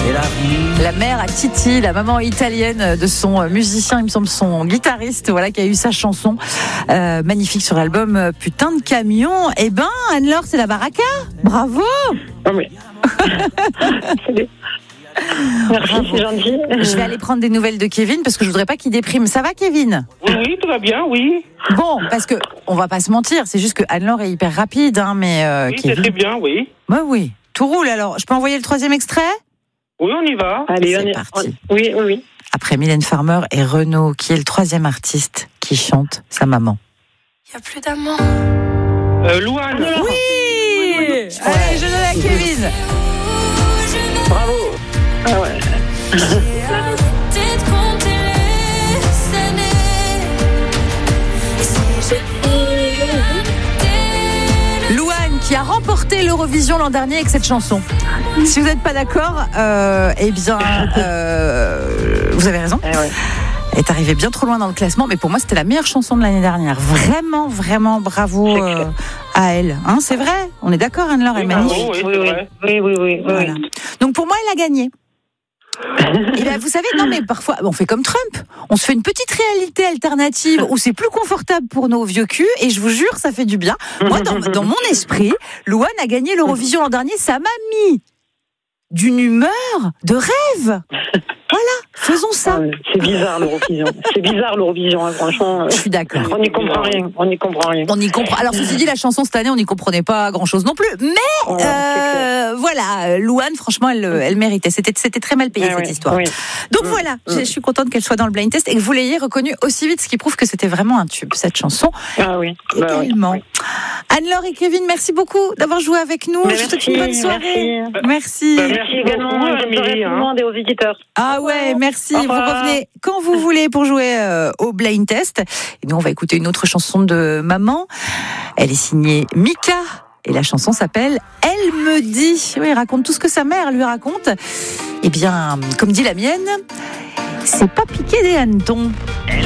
La mère à Titi, la maman italienne de son musicien, il me semble son guitariste, voilà, qui a eu sa chanson magnifique sur l'album Putain de camion. Eh ben, Anne-Laure, c'est la baraka. Bravo. Oh, mais... Merci, bravo. C'est gentil. Je vais aller prendre des nouvelles de Kevin parce que je voudrais pas qu'il déprime. Ça va, Kevin ? Oui, tout va bien, oui. Bon, parce que on va pas se mentir, c'est juste que Anne-Laure est hyper rapide, hein, mais oui, Kevin... c'est très bien, oui. Bah oui, tout roule alors. Je peux envoyer le 3e extrait ? Oui, on y va. Allez, c'est parti. Oui. Après Mylène Farmer et Renaud, qui est le 3e artiste qui chante sa maman. Y a plus d'amant. Louane. Oui. Allez, je donne à Kevin. Bravo. Ah ouais. Louane qui a remporté l'Eurovision l'an dernier avec cette chanson. Si vous n'êtes pas d'accord, eh bien, vous avez raison. Ouais. Elle est arrivée bien trop loin dans le classement, mais pour moi, c'était la meilleure chanson de l'année dernière. Vraiment, vraiment bravo à elle. Hein, c'est vrai. On est d'accord, Anne-Laure, elle est magnifique. Oui. Voilà. Donc pour moi, elle a gagné. Et ben, vous savez, non mais parfois on fait comme Trump, on se fait une petite réalité alternative où c'est plus confortable pour nos vieux culs, et je vous jure, ça fait du bien. Moi, dans mon esprit, Louane a gagné l'Eurovision l'an dernier, ça m'a mis d'une humeur de rêve. Voilà, faisons ça. C'est bizarre l'Eurovision, hein, franchement. Je suis d'accord. On n'y comprend rien. On y comprend. Alors ceci dit, la chanson cette année, on n'y comprenait pas grand-chose non plus. Mais voilà, Louane, franchement, elle méritait. C'était très mal payé cette histoire. Oui. Donc voilà, je suis contente qu'elle soit dans le blind test et que vous l'ayez reconnue aussi vite, ce qui prouve que c'était vraiment un tube, cette chanson. Ah oui. Également. Oui. Anne-Laure et Kevin, merci beaucoup d'avoir joué avec nous. Je vous souhaite une bonne soirée. Merci. Merci également. Bonne soirée à tout le monde et aux visiteurs. Ah ouais, merci. Vous revenez quand vous voulez pour jouer au blind test. Et nous, on va écouter une autre chanson de maman. Elle est signée Mika. Et la chanson s'appelle Elle me dit. Oui, il raconte tout ce que sa mère lui raconte. Eh bien, comme dit la mienne, c'est pas piquer des hannetons.